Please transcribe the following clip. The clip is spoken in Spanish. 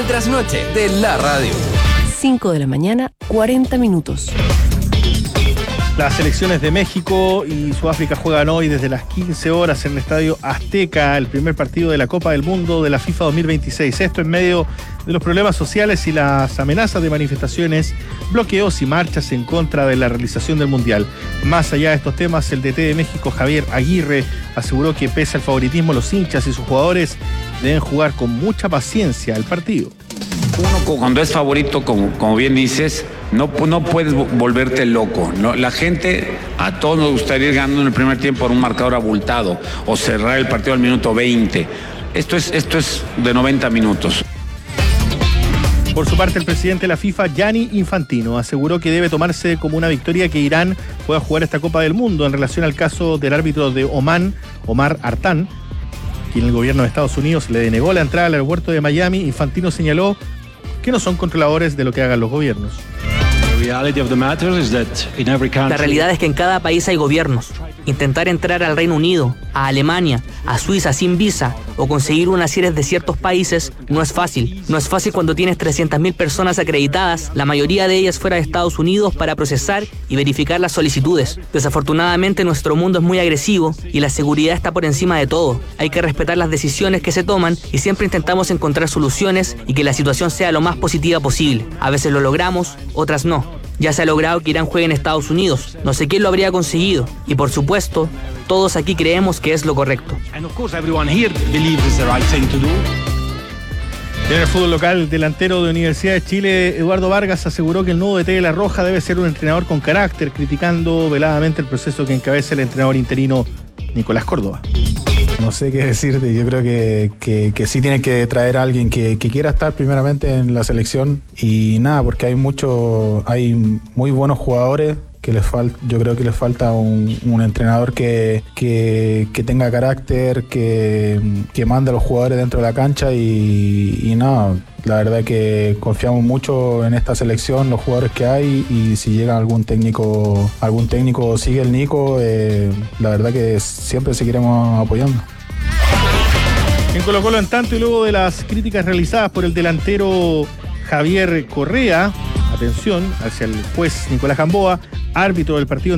trasnoche de la radio. 5 de la mañana, 40 minutos. Las selecciones de México y Sudáfrica juegan hoy desde las 15 horas en el Estadio Azteca, el primer partido de la Copa del Mundo de la FIFA 2026. Esto en medio de los problemas sociales y las amenazas de manifestaciones, bloqueos y marchas en contra de la realización del Mundial. Más allá de estos temas, el DT de México, Javier Aguirre, aseguró que pese al favoritismo, los hinchas y sus jugadores deben jugar con mucha paciencia el partido. Uno cuando es favorito, como bien dices, no puedes volverte loco, ¿no? La gente, a todos nos gustaría ir ganando en el primer tiempo por un marcador abultado o cerrar el partido al minuto 20. Esto es de 90 minutos. Por su parte, el presidente de la FIFA, Gianni Infantino, aseguró que debe tomarse como una victoria que Irán pueda jugar esta Copa del Mundo en relación al caso del árbitro de Omán, Omar Artan, quien el gobierno de Estados Unidos le denegó la entrada al aeropuerto de Miami. Infantino señaló que no son controladores de lo que hagan los gobiernos. La realidad es que en cada país hay gobiernos. Intentar entrar al Reino Unido, a Alemania, a Suiza sin visa o conseguir unas IRES de ciertos países no es fácil. No es fácil cuando tienes 300.000 personas acreditadas, la mayoría de ellas fuera de Estados Unidos, para procesar y verificar las solicitudes. Desafortunadamente nuestro mundo es muy agresivo y la seguridad está por encima de todo. Hay que respetar las decisiones que se toman y siempre intentamos encontrar soluciones y que la situación sea lo más positiva posible. A veces lo logramos, otras no. Ya se ha logrado que Irán juegue en Estados Unidos. No sé quién lo habría conseguido. Y por supuesto, todos aquí creemos que es lo correcto. En el fútbol local, el delantero de Universidad de Chile, Eduardo Vargas, aseguró que el nuevo DT de La Roja debe ser un entrenador con carácter, criticando veladamente el proceso que encabeza el entrenador interino Nicolás Córdoba. No sé qué decirte, yo creo que sí tiene que traer a alguien que quiera estar primeramente en la selección y nada, porque hay muy buenos jugadores que yo creo que les falta un entrenador que tenga carácter, que mande a los jugadores dentro de la cancha y nada. La verdad que confiamos mucho en esta selección, los jugadores que hay, y si llega algún técnico sigue el Nico, la verdad que siempre seguiremos apoyando. En Colo-Colo, en tanto, y luego de las críticas realizadas por el delantero Javier Correa, atención, hacia el juez Nicolás Gamboa, árbitro del partido